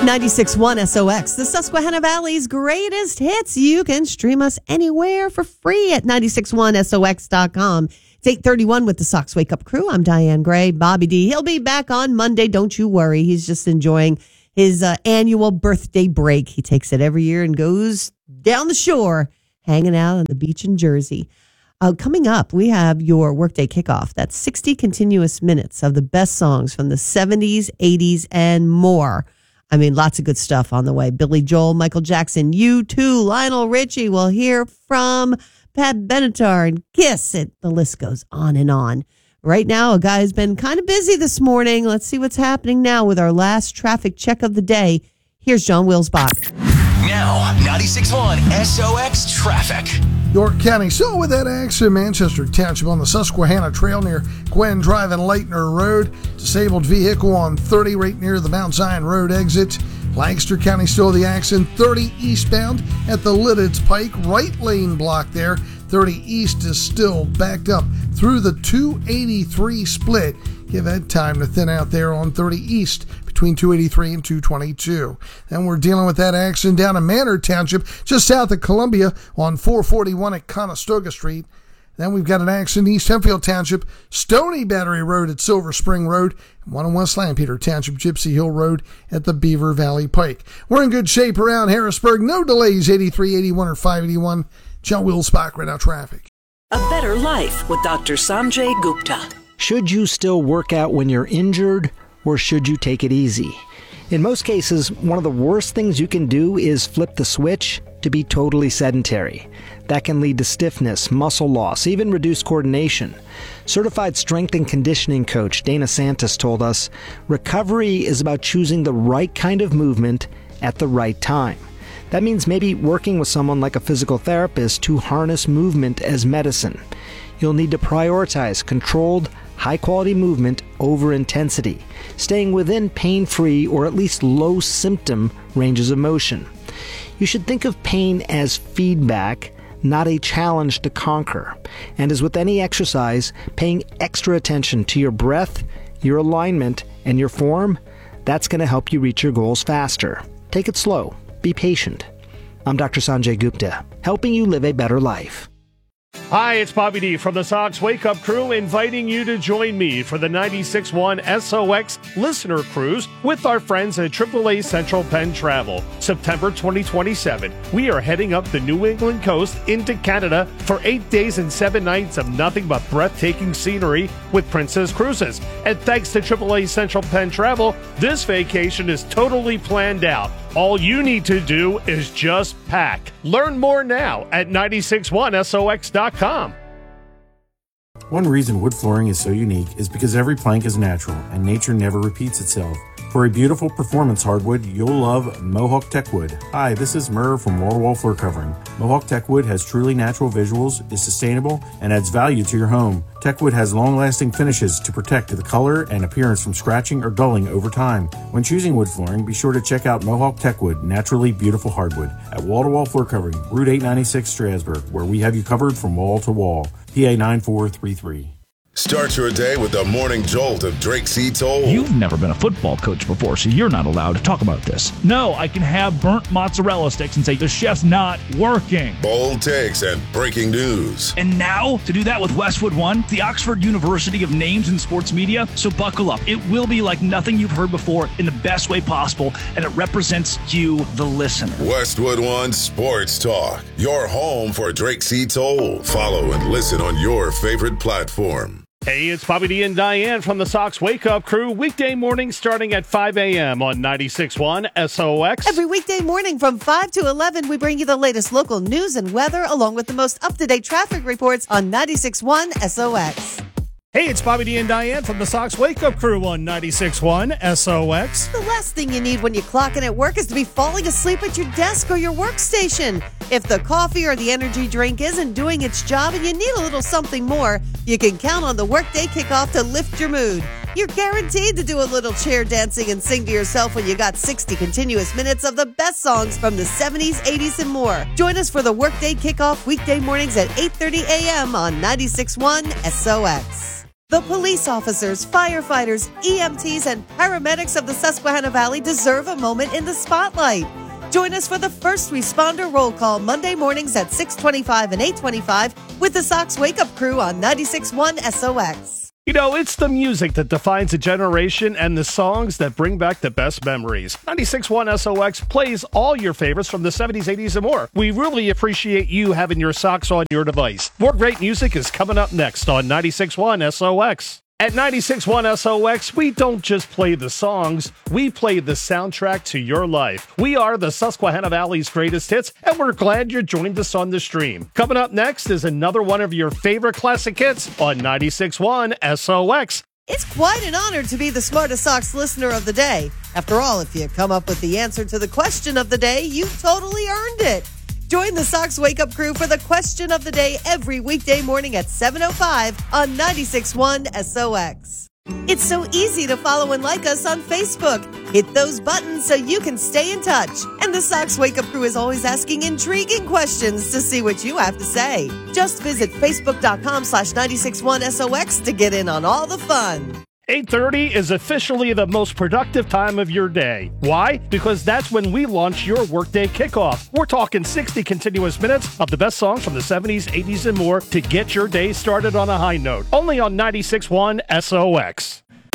96.1 SOX, the Susquehanna Valley's greatest hits. You can stream us anywhere for free at 961sox.com. It's 8:31 with the Sox Wake Up Crew. I'm Diane Gray. Bobby D, he'll be back on Monday. Don't you worry. He's just enjoying his annual birthday break. He takes it every year and goes down the shore, hanging out on the beach in Jersey. Coming up, we have your Workday Kickoff. That's 60 continuous minutes of the best songs from the 70s, 80s, and more. I mean, lots of good stuff on the way. Billy Joel, Michael Jackson, U2, Lionel Richie. We'll hear from Pat Benatar and Kiss. The list goes on and on. Right now, a guy who's been kind of busy this morning. Let's see what's happening now with our last traffic check of the day. Here's John Wilsbach. Now, 96.1 SOX Traffic. York County, still with that accident, Manchester Township on the Susquehanna Trail near Gwen Drive and Leitner Road. Disabled vehicle on 30 right near the Mount Zion Road exit. Lancaster County, still the accident, 30 eastbound at the Lidditz Pike. Right lane block there. 30 east is still backed up through the 283 split. Give that time to thin out there on 30 east between 283 and 222. Then we're dealing with that accident down in Manor Township, just south of Columbia on 441 at Conestoga Street. Then we've got an accident in East Hempfield Township, Stony Battery Road at Silver Spring Road, and one in West Lampeter Township, Gypsy Hill Road at the Beaver Valley Pike. We're in good shape around Harrisburg. No delays, 83, 81, or 581. John Wilsbach, right now traffic. A better life with Dr. Sanjay Gupta. Should you still work out when you're injured, or should you take it easy? In most cases, one of the worst things you can do is flip the switch to be totally sedentary. That can lead to stiffness, muscle loss, even reduced coordination. Certified strength and conditioning coach Dana Santos told us, recovery is about choosing the right kind of movement at the right time. That means maybe working with someone like a physical therapist to harness movement as medicine. You'll need to prioritize controlled, high-quality movement over intensity, staying within pain-free or at least low-symptom ranges of motion. You should think of pain as feedback, not a challenge to conquer. And as with any exercise, paying extra attention to your breath, your alignment, and your form, that's going to help you reach your goals faster. Take it slow. Be patient. I'm Dr. Sanjay Gupta, helping you live a better life. Hi, it's Bobby D from the Sox Wake Up Crew, inviting you to join me for the 96.1 SOX Listener Cruise with our friends at AAA Central Penn Travel. September 2027, we are heading up the New England coast into Canada for 8 days and 7 nights of nothing but breathtaking scenery with Princess Cruises. And thanks to AAA Central Penn Travel, this vacation is totally planned out. All you need to do is just pack. Learn more now at 961sox.com. One reason wood flooring is so unique is because every plank is natural and nature never repeats itself. For a beautiful performance hardwood, you'll love Mohawk Techwood. Hi, this is Murr from Wall-to-Wall Floor Covering. Mohawk Techwood has truly natural visuals, is sustainable, and adds value to your home. Techwood has long-lasting finishes to protect the color and appearance from scratching or dulling over time. When choosing wood flooring, be sure to check out Mohawk Techwood, naturally beautiful hardwood, at Wall-to-Wall Floor Covering, Route 896 Strasburg, where we have you covered from wall to wall. PA 9433. Start your day with the morning jolt of Drake C. Toll. You've never been a football coach before, so you're not allowed to talk about this. No, I can have burnt mozzarella sticks and say the chef's not working. Bold takes and breaking news. And now, to do that with Westwood One, the Oxford University of Names in Sports Media. So buckle up. It will be like nothing you've heard before in the best way possible, and it represents you, the listener. Westwood One Sports Talk, your home for Drake C. Toll. Follow and listen on your favorite platform. Hey, it's Bobby D and Diane from the Sox Wake Up Crew. Weekday morning starting at 5 a.m. on 96.1 SOX. Every weekday morning from 5 to 11, we bring you the latest local news and weather along with the most up-to-date traffic reports on 96.1 SOX. Hey, it's Bobby D and Diane from the Sox Wake Up Crew on 96.1 SOX. The last thing you need when you clock in at work is to be falling asleep at your desk or your workstation. If the coffee or the energy drink isn't doing its job and you need a little something more, you can count on the Workday Kickoff to lift your mood. You're guaranteed to do a little chair dancing and sing to yourself when you got 60 continuous minutes of the best songs from the 70s, 80s, and more. Join us for the Workday Kickoff weekday mornings at 8:30 a.m. on 96.1 SOX. The police officers, firefighters, EMTs, and paramedics of the Susquehanna Valley deserve a moment in the spotlight. Join us for the First Responder Roll Call Monday mornings at 6:25 and 8:25 with the Sox Wake Up Crew on 96.1 SOX. You know, it's the music that defines a generation and the songs that bring back the best memories. 96.1 SOX plays all your favorites from the 70s, 80s, and more. We really appreciate you having your Sox on your device. More great music is coming up next on 96.1 SOX. At 96.1 SOX, we don't just play the songs, we play the soundtrack to your life. We are the Susquehanna Valley's greatest hits, and we're glad you joined us on the stream. Coming up next is another one of your favorite classic hits on 96.1 SOX. It's quite an honor to be the smartest Sox listener of the day. After all, if you come up with the answer to the question of the day, you've totally earned it. Join the Sox Wake Up Crew for the question of the day every weekday morning at 7:05 on 96.1 SOX. It's so easy to follow and like us on Facebook. Hit those buttons so you can stay in touch. And the Sox Wake Up Crew is always asking intriguing questions to see what you have to say. Just visit facebook.com/961 SOX to get in on all the fun. 8:30 is officially the most productive time of your day. Why? Because that's when we launch your workday kickoff. We're talking 60 continuous minutes of the best songs from the 70s, 80s, and more to get your day started on a high note. Only on 96.1 SOX.